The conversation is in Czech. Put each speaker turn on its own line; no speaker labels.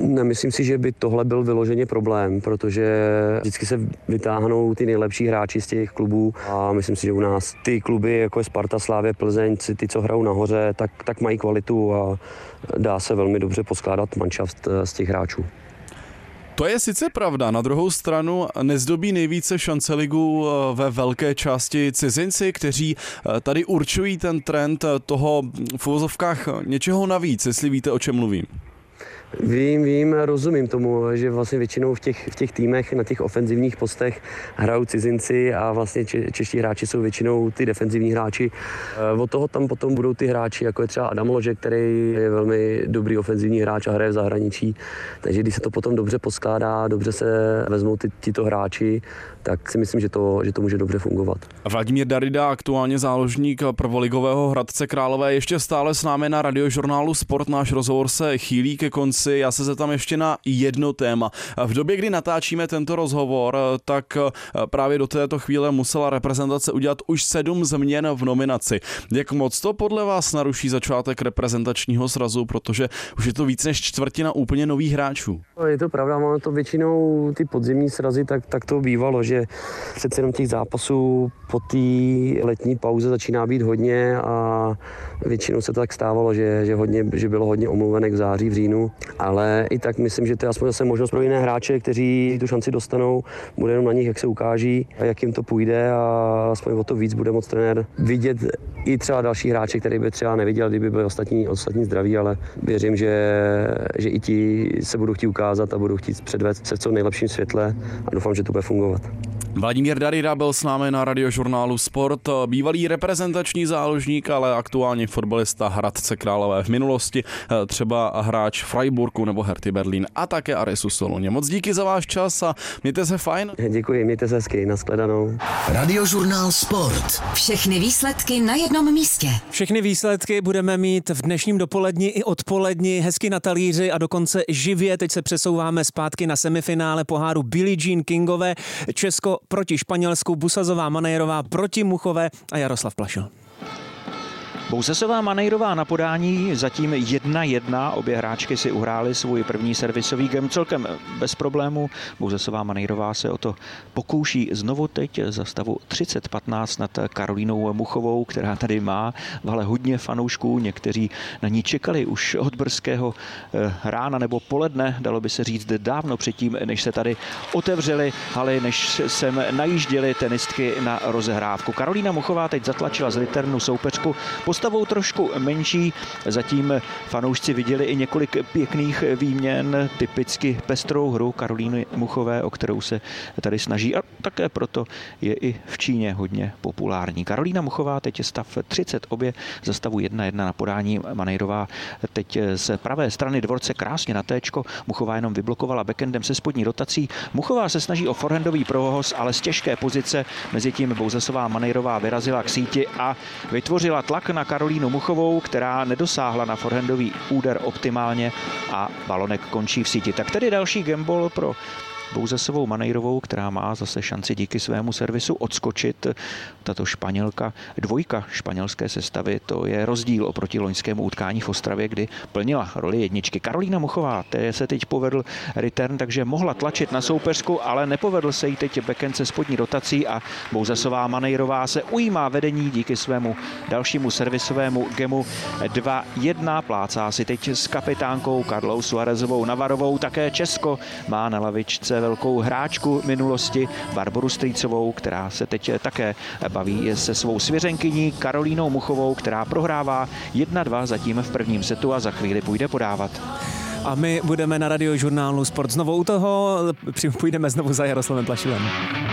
Nemyslím si, že by tohle byl vyloženě problém, protože vždycky se vytáhnou ty nejlepší hráči z těch klubů a myslím si, že u nás ty kluby, jako je Sparta, Slavia, Plzeň, ty, co hrajou nahoře, tak mají kvalitu a dá se velmi dobře poskládat manšaft z těch hráčů.
To je sice pravda, na druhou stranu nezdobí nejvíce šanceligu ve velké části cizinci, kteří tady určují ten trend toho v uvozovkách něčeho navíc, jestli víte, o čem mluvím.
Vím, rozumím tomu, že vlastně většinou v těch týmech na těch ofenzivních postech hrajou cizinci a vlastně čeští hráči jsou většinou ty defenzivní hráči. Od toho tam potom budou ty hráči, jako je třeba Adam Ložek, který je velmi dobrý ofenzivní hráč a hraje v zahraničí. Takže když se to potom dobře poskládá, dobře se vezmou tyto hráči, tak si myslím, že to může dobře fungovat.
Vladimír Darida, aktuálně záložník prvoligového Hradce Králové, ještě stále s námi na Radiožurnálu Sport. Náš rozhovor se chýlí ke konci. Já se zeptám ještě na jedno téma. V době, kdy natáčíme tento rozhovor, tak právě do této chvíle musela reprezentace udělat už 7 změn v nominaci. Jak moc to podle vás naruší začátek reprezentačního srazu, protože už je to víc než čtvrtina úplně nových hráčů?
Je to pravda, máme to většinou ty podzimní srazy, tak to bývalo, že přece jenom těch zápasů po té letní pauze začíná být hodně a většinou se to tak stávalo, že bylo hodně omluvenek v září, v říjnu, ale i tak myslím, že to je aspoň zase možnost pro jiné hráče, kteří tu šanci dostanou, bude jenom na nich, jak se ukáží a jak jim to půjde a aspoň o to víc bude moct trenér vidět i třeba další hráče, který by třeba neviděl, kdyby byli ostatní zdraví, ale věřím, že i ti se budou chtít ukázat a budou chtít předvést se v co nejlepším světle a doufám, že to bude fungovat.
Vladimír Darida byl s námi na Radiožurnálu Sport, bývalý reprezentační záložník, ale aktuálně fotbalista Hradce Králové, v minulosti třeba hráč Freiburgu nebo Herty Berlín a také Arisu Soluně. Moc díky za váš čas a mějte se fajn.
Děkuji, mějte se hezky, nashledanou.
Radiožurnál Sport.
Všechny výsledky na jednom místě.
Všechny výsledky budeme mít v dnešním dopoledni i odpoledni hezky na talíři a dokonce živě. Teď se přesouváme zpátky na semifinále poháru Billie Jean Kingové. Česko proti Španělsku, Busazová Manejrová proti Muchové a Jaroslav Plašil.
Bouzasová Manejrová na podání zatím 1-1. Obě hráčky si uhrály svůj první servisový game celkem bez problému. Bouzasová Manejrová se o to pokouší znovu teď za stavu 30-15 nad Karolínou Muchovou, která tady má ale hodně fanoušků. Někteří na ní čekali už od brzkého rána nebo poledne, dalo by se říct dávno předtím, než se tady otevřely haly, než sem najížděly tenistky na rozehrávku. Karolína Muchová teď zatlačila z Liternu soupeřku postavou trošku menší. Zatím fanoušci viděli i několik pěkných výměn, typicky pestrou hru Karolíny Muchové, o kterou se tady snaží a také proto je i v Číně hodně populární. Karolína Muchová teď je stav 30 obě za stavu 1-1 na podání. Manejrová teď z pravé strany dvorce krásně na téčko. Muchová jenom vyblokovala backendem se spodní rotací. Muchová se snaží o forehandový provoz, ale z těžké pozice. Mezitím Bouzasová Manejrová vyrazila k síti a vytvořila tlak na Karolínu Muchovou, která nedosáhla na forehandový úder optimálně a balonek končí v síti. Tak tedy další gambol pro Bouzasovou Manejrovou, která má zase šanci díky svému servisu odskočit. Tato Španělka, dvojka španělské sestavy, to je rozdíl oproti loňskému utkání v Ostravě, kdy plnila roli jedničky. Karolína Muchová, té se teď povedl return, takže mohla tlačit na soupeřku, ale nepovedl se jí teď backhand se spodní rotací a Bouzasová Manejrová se ujímá vedení díky svému dalšímu servisovému gemu 2-1. Plácá si teď s kapitánkou Karlou Suárezovou Navarovou. Také Česko má na lavičce velkou hráčku minulosti Barboru Strýcovou, která se teď také baví se svou svěřenkyní Karolínou Muchovou, která prohrává 1-2 zatím v prvním setu a za chvíli půjde podávat.
A my budeme na Radiožurnálu Sport znovu u toho, půjdeme znovu za Jaroslavem Plašilem.